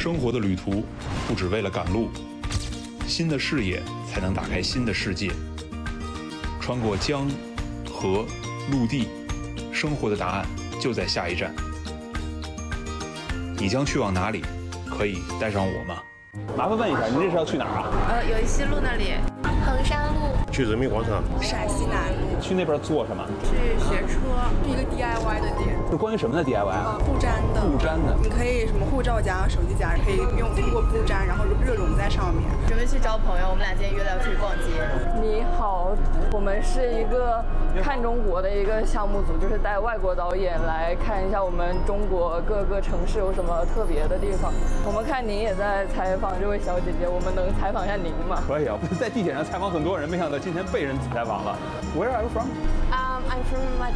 生活的旅途不只为了赶路，新的视野才能打开新的世界。穿过江、河、陆地，生活的答案就在下一站。你将去往哪里？可以带上我吗？麻烦问一下，您这是要去哪儿啊？ 友谊西路那里，衡山路， 去人民广场， 陕西南路。 去那边做什么？ 去学车， 是一个 DIY 的店。 是关于什么的 DIY 啊？ 布粘的。 布粘的。 你可以什么护照夹、手机夹，可以通过布粘，然后热熔在上面。 准备去找朋友，我们俩今天约了要出去逛街。 你好，我们是一个看中国的一个项目组，就是带外国导演来看一下我们中国各个城市有什么特别的地方。我们看您也在采访这位小姐姐，我们能采访一下您吗？ 可以啊，在地铁上采访很多人，没想到今天被人采访了。Where are you from? I'm from